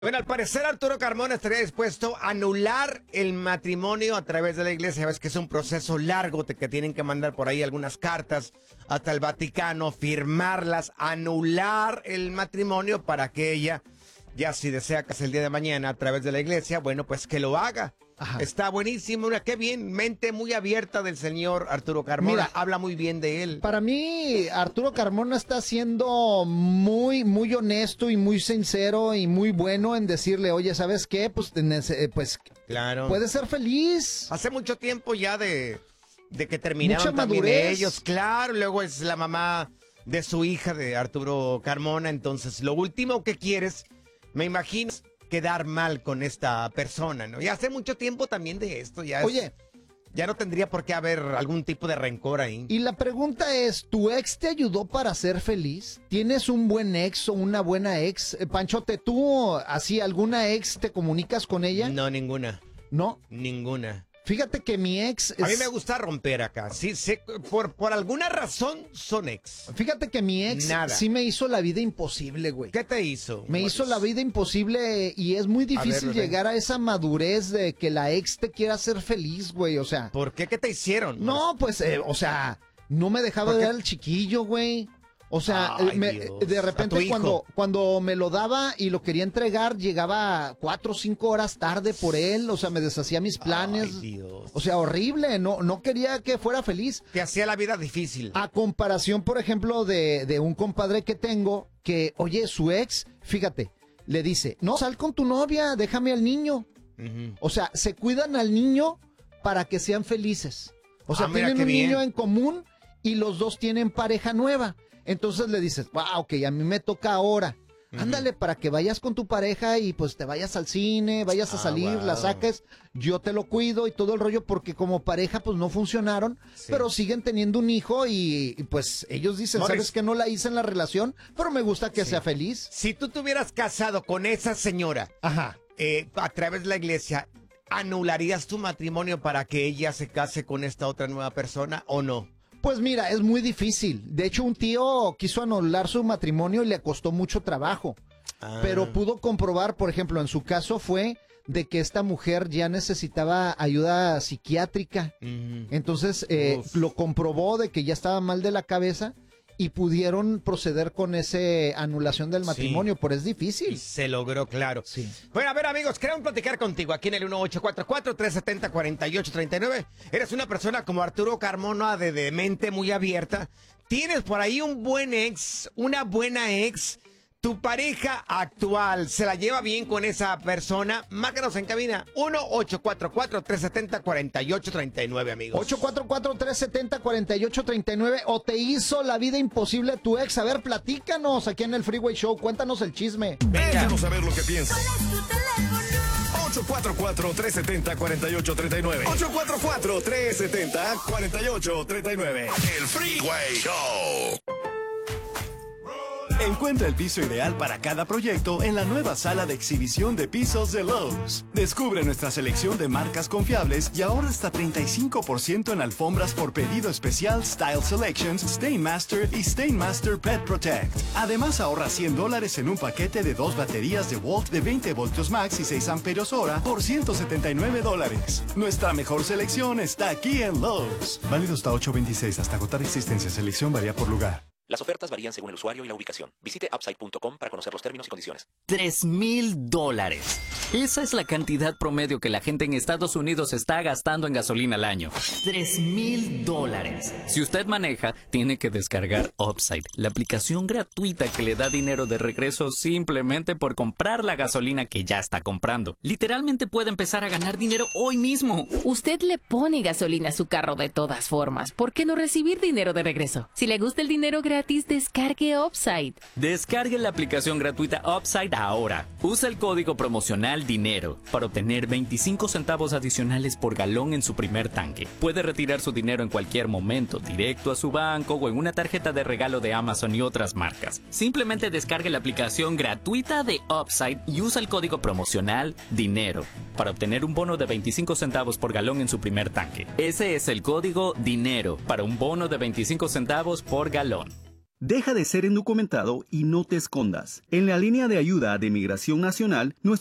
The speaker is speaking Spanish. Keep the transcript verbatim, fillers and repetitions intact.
Bueno, al parecer Arturo Carmona estaría dispuesto a anular el matrimonio a través de la iglesia. Ves que es un proceso largo que tienen que mandar por ahí algunas cartas hasta el Vaticano, firmarlas, anular el matrimonio para que ella, ya si desea casarse el día de mañana a través de la iglesia, bueno, pues que lo haga. Ajá. Está buenísimo, una qué bien, mente muy abierta del señor Arturo Carmona. Mira, habla muy bien de él. Para mí, Arturo Carmona está siendo muy, muy honesto y muy sincero y muy bueno en decirle, oye, ¿sabes qué? Pues, pues claro, puedes ser feliz. Hace mucho tiempo ya de, de que terminaron Mucha también madurez. ellos, claro, luego es la mamá de su hija, de Arturo Carmona, entonces lo último que quieres, me imagino, quedar mal con esta persona, ¿no? Y hace mucho tiempo también de esto, ya Oye, es, ya no tendría por qué haber algún tipo de rencor ahí. Y la pregunta es, ¿tu ex te ayudó para ser feliz? ¿Tienes un buen ex o una buena ex? Eh, Panchote, ¿tú, así, alguna ex te comunicas con ella? No, ninguna. ¿No? Ninguna. Fíjate que mi ex... Es... A mí me gusta romper acá. Sí, sí, por, por alguna razón son ex. Fíjate que mi ex Nada. sí me hizo la vida imposible, güey. ¿Qué te hizo? Me hizo la vida imposible y es muy difícil a ver, llegar a esa madurez de que la ex te quiera hacer feliz, güey. O sea... ¿Por qué? ¿Qué te hicieron? No, pues, eh, o sea, no me dejaba ver al chiquillo, güey. O sea, Ay, me, de repente cuando, cuando me lo daba y lo quería entregar, llegaba cuatro o cinco horas tarde por él, o sea, me deshacía mis planes. Ay, Dios. O sea, horrible, no, no quería que fuera feliz. Te hacía la vida difícil. A comparación, por ejemplo, de, de un compadre que tengo, que, oye, su ex, fíjate, le dice, no, sal con tu novia, déjame al niño. Uh-huh. O sea, se cuidan al niño para que sean felices. O sea, ah, tienen un bien. niño en común y los dos tienen pareja nueva. Entonces le dices, wow, ok, a mí me toca ahora. Uh-huh. Ándale, para que vayas con tu pareja y pues te vayas al cine, vayas a salir, ah, wow. la saques, yo te lo cuido y todo el rollo, porque como pareja pues no funcionaron, sí. pero siguen teniendo un hijo y, y pues ellos dicen, Morris, ¿sabes que no la hice en la relación? Pero me gusta que sí. sea feliz. Si tú te hubieras casado con esa señora, Ajá. Eh, a través de la iglesia, ¿anularías tu matrimonio para que ella se case con esta otra nueva persona o no? Pues mira, es muy difícil. De hecho, un tío quiso anular su matrimonio y le costó mucho trabajo. Ah. Pero pudo comprobar, por ejemplo, en su caso fue de que esta mujer ya necesitaba ayuda psiquiátrica. Mm. Entonces, eh, lo comprobó de que ya estaba mal de la cabeza y pudieron proceder con esa anulación del matrimonio, sí. pero es difícil. Y se logró, claro. Sí. Bueno, a ver, amigos, queremos platicar contigo aquí en el uno ocho cuatro cuatro, tres siete cero, cuatro ocho tres nueve. Eres una persona como Arturo Carmona, de, de mente muy abierta. Tienes por ahí un buen ex, una buena ex. Tu pareja actual se la lleva bien con esa persona. Márcanos en cabina uno ocho cuatro cuatro, tres siete cero, cuatro ocho tres nueve, amigos. ocho cuatro cuatro, tres siete cero, cuatro ocho tres nueve. O te hizo la vida imposible tu ex. A ver, platícanos aquí en el Freeway Show. Cuéntanos el chisme. Déjanos saber lo que piensas. ocho cuatro cuatro, tres siete cero, cuatro ocho tres nueve. ocho cuatro cuatro, tres siete cero, cuatro ocho tres nueve. El Freeway Show. Encuentra el piso ideal para cada proyecto en la nueva sala de exhibición de pisos de Lowe's. Descubre nuestra selección de marcas confiables y ahorra hasta treinta y cinco por ciento en alfombras por pedido especial Style Selections, Stainmaster y Stainmaster Pet Protect. Además, ahorra cien dólares en un paquete de dos baterías de Walt de veinte voltios max y seis amperios hora por ciento setenta y nueve dólares. Nuestra mejor selección está aquí en Lowe's. Válido hasta ocho veintiséis, hasta agotar existencia. Selección varía por lugar. Las ofertas varían según el usuario y la ubicación. Visite upside punto com para conocer los términos y condiciones. Tres mil dólares. Esa es la cantidad promedio que la gente en Estados Unidos está gastando en gasolina al año. Tres mil dólares. Si usted maneja, tiene que descargar Upside, la aplicación gratuita que le da dinero de regreso simplemente por comprar la gasolina que ya está comprando. Literalmente puede empezar a ganar dinero hoy mismo. Usted le pone gasolina a su carro de todas formas. ¿Por qué no recibir dinero de regreso? Si le gusta el dinero gratis, descargue Upside. Descargue la aplicación gratuita Upside ahora. Usa el código promocional DINERO para obtener veinticinco centavos adicionales por galón en su primer tanque. Puede retirar su dinero en cualquier momento, directo a su banco o en una tarjeta de regalo de Amazon y otras marcas. Simplemente descargue la aplicación gratuita de Upside y usa el código promocional DINERO para obtener un bono de veinticinco centavos por galón en su primer tanque. Ese es el código DINERO para un bono de veinticinco centavos por galón. Deja de ser indocumentado y no te escondas. En la línea de ayuda de Migración Nacional,